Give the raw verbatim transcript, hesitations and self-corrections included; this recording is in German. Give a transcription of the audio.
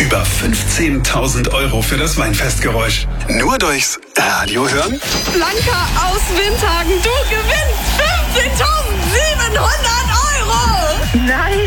Über fünfzehntausend Euro für das Weinfestgeräusch. Nur durchs Radio hören? Blanca aus Windhagen, du gewinnst fünfzehntausendsiebenhundert Euro! Nein!